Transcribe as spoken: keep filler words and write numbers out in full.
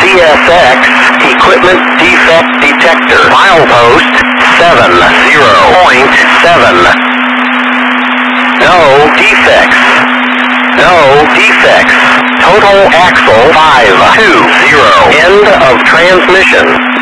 C S X, equipment defect detector. Milepost seven zero point seven. No defects. No defects. Total axle five two zero. End of transmission.